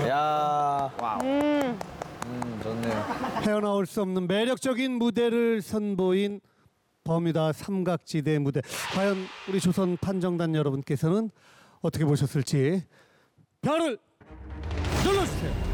야. 좋네요. 헤어나올 수 없는 매력적인 무대를 선보인 버뮤다 삼각지대 무대. 과연 우리 조선 판정단 여러분께서는 어떻게 보셨을지 별을 눌러주세요.